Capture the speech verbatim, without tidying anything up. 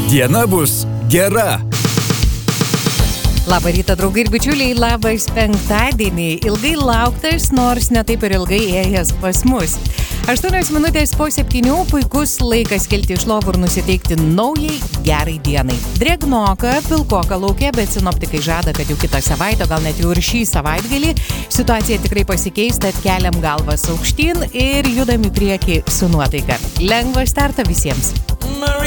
Diena bus gera. Labą rytą, draugai ir bičiuliai, labas penktadienį. Ilgai lauktas, nors ne taip ir ilgai ėjęs pas mus. Aštuonios minutės po septynių, puikus laikas kelti iš lovų ir nusiteikti naujai gerai dienai. Drėgnoka, pilkoka lauke, bet sinoptikai žada, kad jau kitą savaitę, gal net jau ir šį savaitgalį, situacija tikrai pasikeis, tad keliam galvas aukštyn ir judam į priekį su nuotaika. Lengvą startą visiems. Maria.